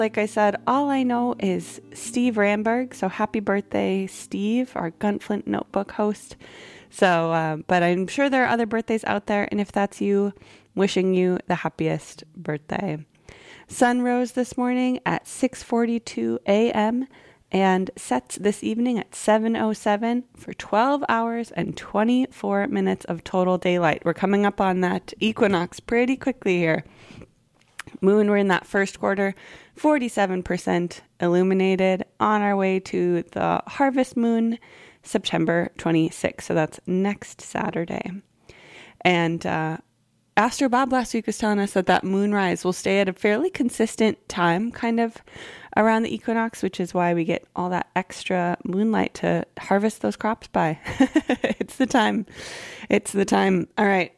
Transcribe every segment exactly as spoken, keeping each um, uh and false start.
like I said, all I know is Steve Ramberg. So happy birthday, Steve, our Gunflint Notebook host. So, uh, but I'm sure there are other birthdays out there. And if that's you, wishing you the happiest birthday. Sun rose this morning at six forty-two a.m. and sets this evening at seven oh seven for twelve hours and twenty-four minutes of total daylight. We're coming up on that equinox pretty quickly here. Moon, we're in that first quarter, forty-seven percent illuminated, on our way to the harvest moon, September twenty-sixth. So that's next Saturday. And uh, Astro Bob last week was telling us that that moonrise will stay at a fairly consistent time, kind of around the equinox, which is why we get all that extra moonlight to harvest those crops by. It's the time. It's the time. All right.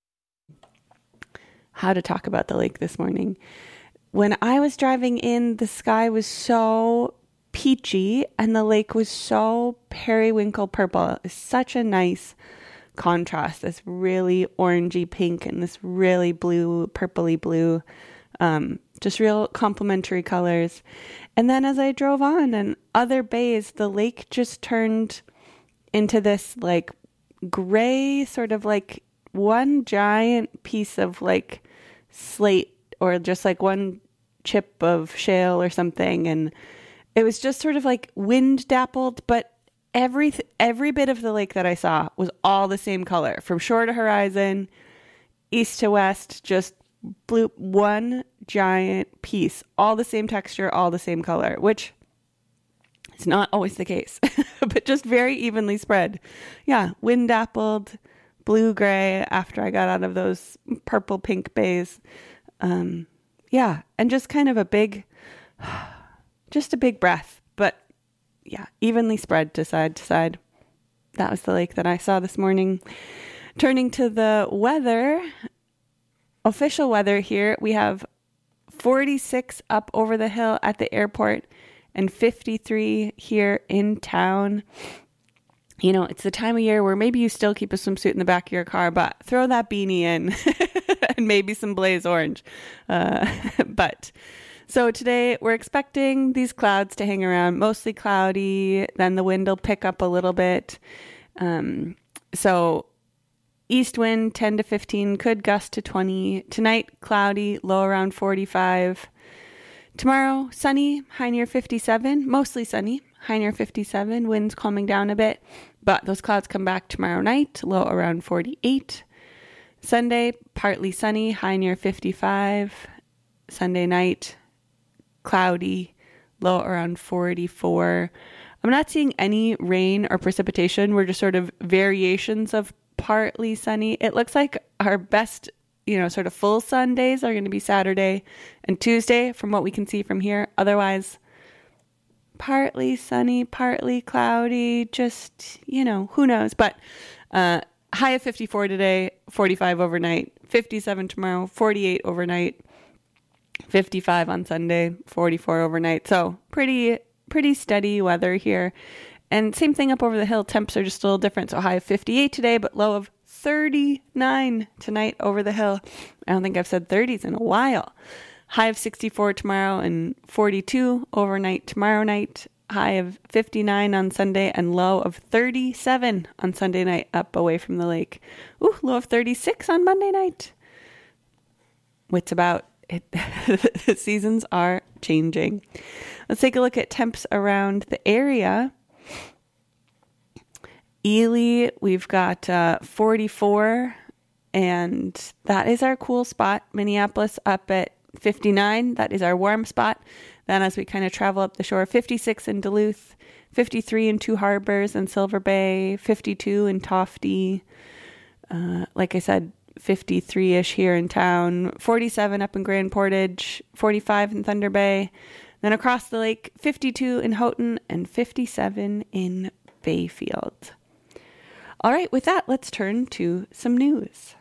How to talk about the lake this morning. When I was driving in, the sky was so peachy and the lake was so periwinkle purple. It was such a nice contrast, this really orangey pink and this really blue, purpley blue, um, just real complementary colors. And then as I drove on and other bays, the lake just turned into this like gray, sort of like one giant piece of like slate or just like one chip of shale or something. And it was just sort of like wind dappled, but every, every bit of the lake that I saw was all the same color from shore to horizon, east to west, just blue, one giant piece, all the same texture, all the same color, which is not always the case, but just very evenly spread. Yeah. Wind dappled, blue gray after I got out of those purple pink bays. Um, yeah. And just kind of a big, just a big breath, but yeah, evenly spread to side to side. That was the lake that I saw this morning. Turning to the weather, official weather here, we have forty-six up over the hill at the airport and fifty-three here in town. You know, it's the time of year where maybe you still keep a swimsuit in the back of your car, but throw that beanie in and maybe some Blaze Orange. Uh, but so today we're expecting these clouds to hang around, mostly cloudy. Then the wind will pick up a little bit. Um, so east wind ten to fifteen, could gust to twenty. Tonight, cloudy, low around forty-five. Tomorrow, sunny, high near fifty-seven, mostly sunny. High near fifty-seven, winds calming down a bit, but those clouds come back tomorrow night, low around forty-eight. Sunday, partly sunny, high near fifty-five. Sunday night, cloudy, low around forty-four. I'm not seeing any rain or precipitation. We're just sort of variations of partly sunny. It looks like our best, you know, sort of full sun days are going to be Saturday and Tuesday from what we can see from here. Otherwise, partly sunny, partly cloudy, just, you know, who knows. But uh, high of fifty-four today, forty-five overnight, fifty-seven tomorrow, forty-eight overnight, fifty-five on Sunday, forty-four overnight. So pretty, pretty steady weather here. And same thing up over the hill. Temps are just a little different. So high of fifty-eight today, but low of thirty-nine tonight over the hill. I don't think I've said thirties in a while. High of sixty-four tomorrow and forty-two overnight tomorrow night. High of fifty-nine on Sunday and low of thirty-seven on Sunday night up away from the lake. Ooh, low of thirty-six on Monday night. What's about it? The seasons are changing. Let's take a look at temps around the area. Ely, we've got uh, forty-four, and that is our cool spot. Minneapolis up at fifty-nine, that is our warm spot. Then as we kind of travel up the shore, fifty-six in Duluth, fifty-three in Two Harbors and Silver Bay, fifty-two in Tofty. Uh, like I said, fifty-three-ish here in town, forty-seven up in Grand Portage, forty-five in Thunder Bay. Then across the lake, fifty-two in Houghton and fifty-seven in Bayfield. All right, with that, let's turn to some news.